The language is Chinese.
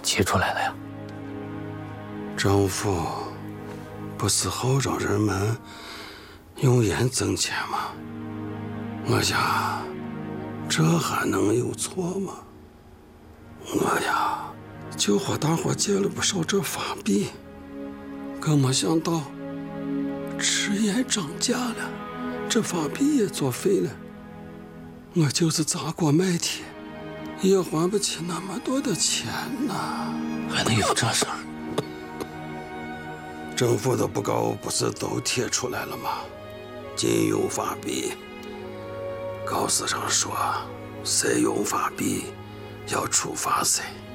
提出来了呀？ 政府不是号召人们用盐挣钱吗？我想，这还能有错吗？我呀，就和大伙借了不少这法币，可没想到吃盐涨价了，这法币也作废了。我就是砸锅卖铁，也还不起那么多的钱呐。 还能有这事儿？ 政府的布告不是都贴出来了吗？禁用法币。告示上说，谁用法币要处罚谁。